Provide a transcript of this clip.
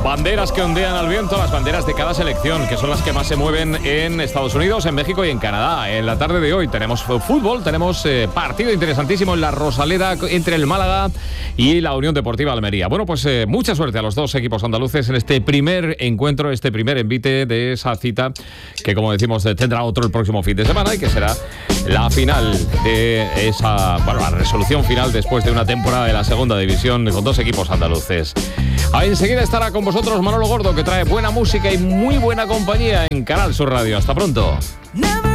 Banderas que ondean al viento, las banderas de cada selección, que son las que más se mueven en Estados Unidos, en México y en Canadá. En la tarde de hoy tenemos fútbol, tenemos partido interesantísimo en la Rosaleda entre el Málaga y la Unión Deportiva Almería. Bueno, pues mucha suerte a los dos equipos andaluces en este primer encuentro, este primer envite de esa cita que, como decimos, tendrá otro el próximo fin de semana y que será la final de esa, bueno, la resolución final después de una temporada de la segunda división con dos equipos andaluces. Enseguida estará con vosotros Manolo Gordo, que trae buena música y muy buena compañía en Canal Sur Radio. Hasta pronto.